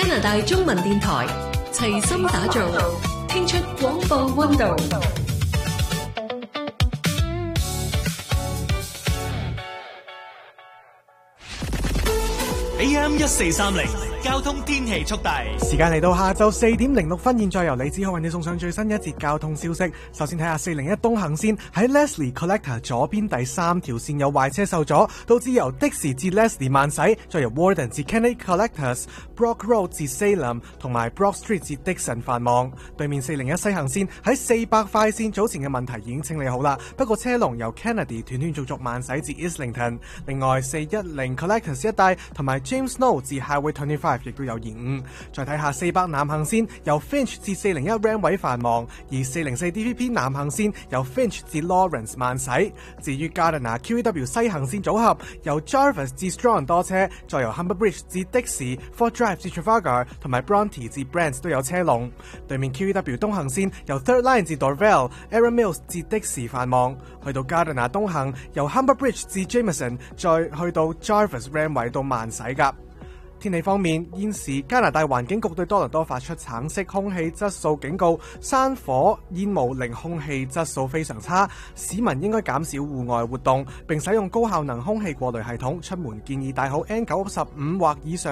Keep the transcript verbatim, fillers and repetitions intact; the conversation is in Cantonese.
拿大中文電台齊心打造，聽出廣播溫度。 A M 一四三零交通天氣速遞， 時間嚟到下晝四點零六分，現在由李子浩為你送上最新一節交通消息。首先睇下四零一東行線喺 Leslie Collector 左邊第三條線有壞車受阻，導致由的士至 Leslie 慢駛，再由 Warden 至 Kennedy Collectors、Brock Road 至 Salem 同埋 Brock Street 至 Dixon 繁忙。對面四零一西行線喺四百快線早前嘅問題已經清理好啦，不過車龍由 Kennedy 斷斷續續慢駛至 Islington。另外四一零 Collectors 一帶同埋 James Snow 至 Highway 二十五亦都有延誤。再睇下四百南行線由 Finch 至四零一 Ram 位繁忙，而四零四 D V P 南行線由 Finch 至 Lawrence 慢駛。至於 Gardiner Q E W 西行線組合由 Jarvis 至 Strong 多車，再由 Humber Bridge 至的士 Fort Drive 至 Trafalgar 同埋 Bronte 至 Brent 都有車龍。對面 Q E W 東行線由 Third Line 至 Dorvale、Aaron Mills 至的士繁忙。去到 Gardiner 東行由 Humber Bridge 至 Jameson， 再去到 Jarvis Ram 位到慢駛㗎。天氣方面，現時加拿大環境局對多倫多發出橙色空氣質素警告，山火煙霧令空氣質素非常差，市民應該減少戶外活動，並使用高效能空氣過濾系統。出門建議戴好 N 九十五或以上